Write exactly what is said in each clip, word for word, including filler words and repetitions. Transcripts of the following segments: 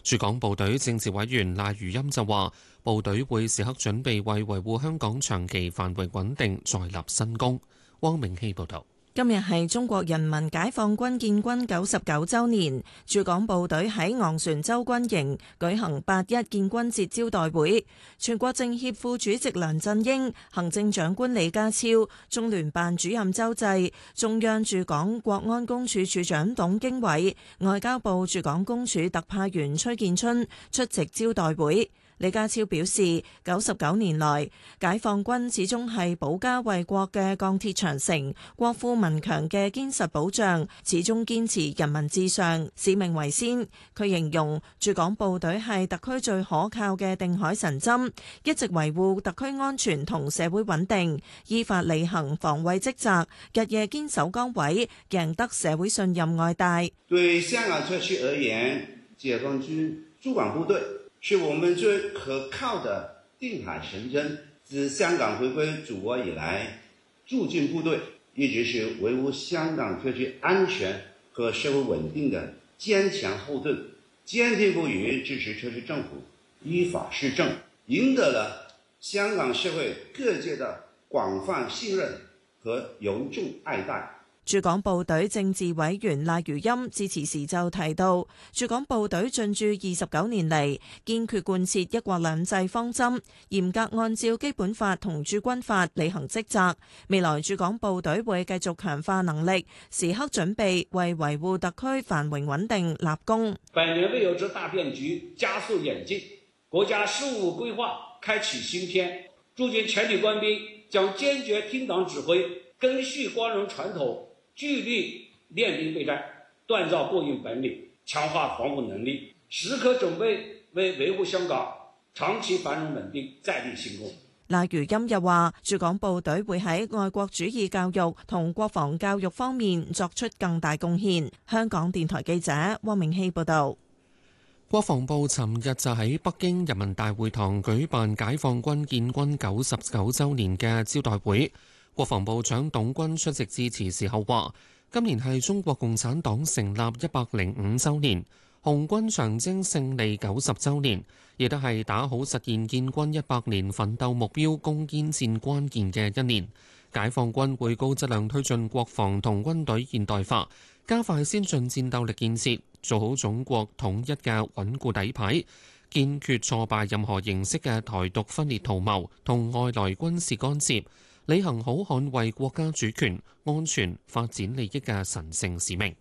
駐港部隊政治委員賴如欽就話，部隊會時刻準備為維護香港長期繁榮穩定再立新功。汪明希報導。 今日係中國人民解放軍建軍九十九週年，駐港部隊喺昂船洲軍營舉行八一建軍節招待會。全國政協副主席梁振英、行政長官李家超、中聯辦主任周濟、中央駐港國安公署署長董經緯、外交部駐港公署特派員崔建春出席招待會。李家超表示，九十九年來，解放軍始終係保家衛國嘅鋼鐵長城，國富民強嘅堅實保障，始終堅持人民至上、使命為先。佢形容駐港部隊係特區最可靠嘅定海神針，一直維護特區安全同社會穩定，依法履行防衛職責，日夜堅守崗位，贏得社會信任愛戴。 對香港特區而言，解放軍駐港部隊是我們最可靠的定海神針。自香港回歸祖國以來，駐軍部隊一直是維護香港特區安全和社會穩定的堅強後盾，堅定不移支持特區政府依法施政，贏得了香港社會各界的廣泛信任和由衷愛戴。 駐港部隊政治委員賴如欽致辭時就提到，駐港部隊進駐二十九年嚟，堅決貫徹一國兩制方針，嚴格按照基本法同駐軍法履行職責。未來駐港部隊會繼續強化能力，時刻準備為維護特區繁榮穩定立功。 百年未有之大變局加速演進，國家事務規劃開啟新篇。駐軍全體官兵將堅決聽黨指揮，根續光榮傳統，聚力練兵備戰，鍛造過硬本領，強化防護能力，時刻準備為維護香港長期繁榮穩定再立新功。 賴如欽又話，駐港部隊會喺愛國主義教育同國防教育方面作出更大貢獻。香港電台記者汪明希報導。 國防部尋日就喺北京人民大會堂舉辦解放軍建軍九十九週年嘅招待會。國防部長董軍出席致辭時候話，今年係中國共產黨成立一百零五週年，紅軍長征勝利九十週年，亦都係打好實現建軍一百年奮鬥目標攻堅戰關鍵嘅一年。解放軍會高質量推進國防同軍隊現代化，加快先進戰鬥力建設，做好總國統一嘅穩固底牌，堅決挫敗任何形式嘅台獨分裂圖謀同外來軍事干涉，履行好捍衛國家主權、安全、發展利益嘅神聖使命。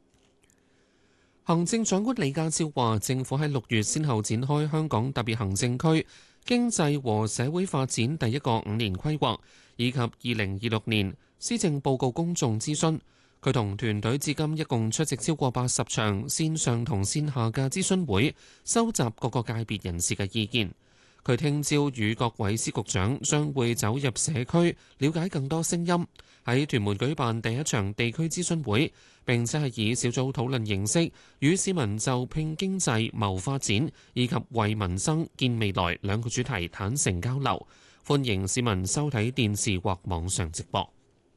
行政長官李家超話，政府喺六月先後展開香港特別行政區經濟和社會發展第一個五年規劃，以及二零二六年施政報告公眾諮詢。佢同團隊至今一共出席超過八十場線上同線下嘅諮詢會，收集各個界別人士嘅意見。佢聽朝與各位司局長將會走入社區，了解更多聲音。喺屯門舉辦第一場地區諮詢會，並且係以小組討論形式，與市民就拼經濟、謀發展以及為民生建未來兩個主題坦誠交流。歡迎市民收睇電視或網上直播。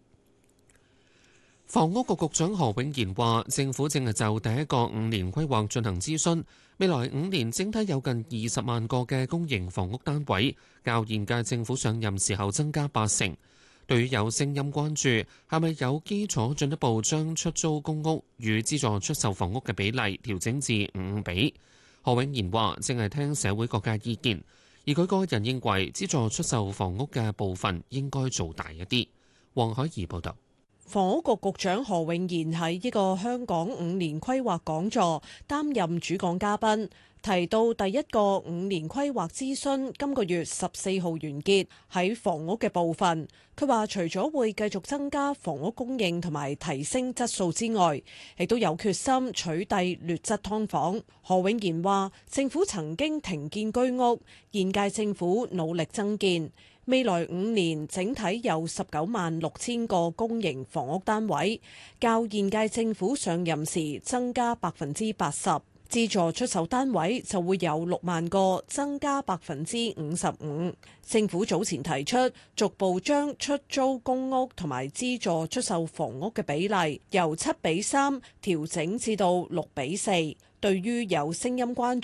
房屋局局長何永賢話，政府正係就第一個五年規劃進行諮詢，未來五年整體有近二十萬個嘅公營房屋單位，較現屆政府上任時候增加八成。對於有聲音關注係咪有基礎進一步將出租公屋與資助出售房屋嘅比例調整至五五比，何永賢話正係聽社會各界意見，而佢個人認為資助出售房屋嘅部分應該做大一啲。黃海怡報導。 房屋局局長何永賢喺一個香港五年規劃講座擔任主講嘉賓，提到第一個五年規劃諮詢今個月十四號完結。喺房屋嘅部分，佢話除咗會繼續增加房屋供應同埋提升質素之外，亦都有決心取締劣質劏房。何永賢話政府曾經停建居屋，現屆政府努力增建。未來五年整體有十九萬六千個公營房屋單位，較現屆政府上任時增加百分之八十。資助出售單位就會有六萬個，增加百分之五十五。政府早前提出逐步將出租公屋同埋資助出售房屋嘅比例由七比三調整至到六比四。對於有聲音關